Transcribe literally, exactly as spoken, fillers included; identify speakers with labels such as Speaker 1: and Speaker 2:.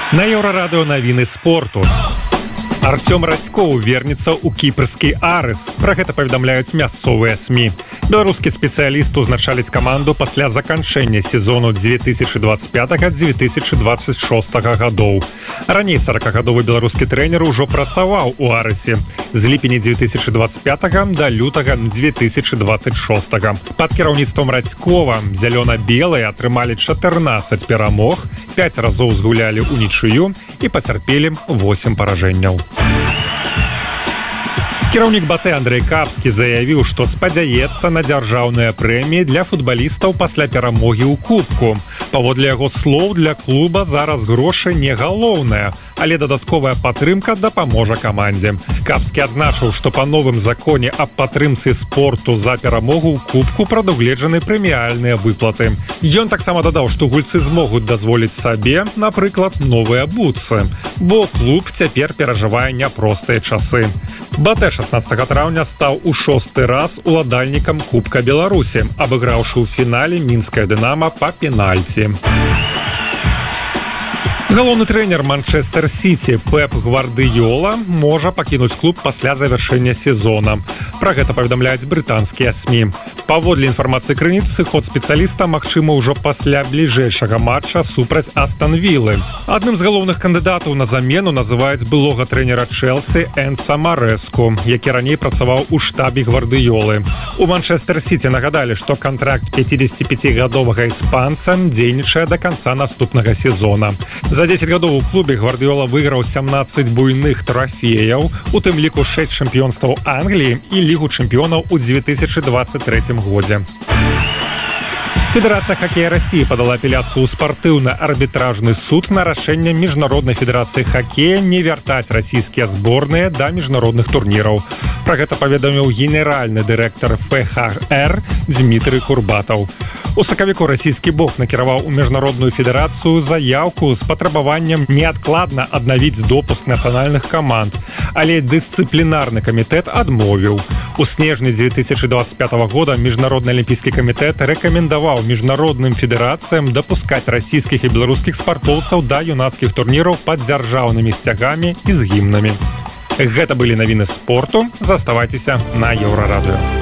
Speaker 1: На Еўрарадыё навіны спорту. Артём Радзькоў вернецца ў кіпрскі Арыс. Пра гэта паведамляюць мясцовыя СМІ. Беларускі спецыяліст узначаліць каманду пасля заканчэння сезону дзве тысячы дваццаць пятага - дзве тысячы дваццаць шостага гадоў. Раней саракагадовы беларускі трэнер ужо працаваў у Арысе з ліпеня дзве тысячы дваццаць пятага да лютага дзве тысячы дваццаць шостага. Пад кіраўніцтвам Радзькова зялёна-белыя атрымалі чатырнаццаць перамог, пяць разоў згулялі ўнічыю і пацярпелі восем паражэнняў. Кіраўнік БАТЭ Андрэй Капскі заявіў, што спадзяецца на дзяржаўныя прэміі для футбалістаў пасля перамогі ў кубку. Паводле яго слоў, для клуба зараз грошы не галоўнае, але дадатковая падтрымка дапаможа камандзе. Капскі адзначыў, што па новым законе аб падтрымцы спорту за перамогу ў кубку прадугледжаны прэміяльныя выплаты. Ён таксама дадаў, што гульцы змогуць дазволіць сабе, напрыклад, новыя бутсы, бо клуб цяпер перажывае няпростыя часы. БАТЭ шаснаццатага траўня стаў у шосты раз уладальнікам Кубка Беларусі, абыграўшы ў фінале мінскае «Дынама» па пенальці. Галоўны трэнер Манчестер Сіці Пеп Гвардыёла можа пакінуць клуб пасля завяршэння сезона. Пра гэта паведамляюць брытанскія СМІ. Паводле інфармацыі крыніц, сыход спецыяліста магчыма ўжо пасля бліжэйшага матча супраць Астан Вілы. Адным з галоўных кандыдатаў на замену называюць былога трэнера Чэлсі Энса Марэску, які раней працаваў у штабе Гвардыёлы. У Манчестер Сіці нагадалі, што кантракт пяцідзесяціпяцігадовага іспанца дзейнічае да канца наступнага сезона. За дзесяць гадоў у клубе Гвардыёла выйграў сямнаццаць буйных трафеяў, у тым ліку шэсць чэмпіёнстваў Англіі і лігу чэмпіёнаў у дзве тысячы дваццаць трэцім годзе. Федэрацыя хакея Расіі падала апеляцыю ў спартыўна-арбітражны суд на рашэнне міжнароднай федэрацыі хакея не вяртаць расійскія зборныя да міжнародных турніраў. Пра гэта паведаміў генеральны дырэктар эф ха эр Дзмітрый Курбатаў. У сакавіку расійскі бок накіраваў у міжнародную федэрацыю заяўку з патрабаваннем неадкладна аднавіць допуск нацыянальных каманд, але дысцыплінарны камітэт адмовіў. У снежні дзве тысячы дваццаць пятага года міжнародны алімпійскі камітэт рэкамендаваў міжнародным федэрацыям дапускаць расійскіх і беларускіх спартоўцаў да юнацкіх турніраў пад дзяржаўнымі сцягамі і з гімнамі. Гэта былі навіны спорту. Заставайцеся на Еўрарадыё.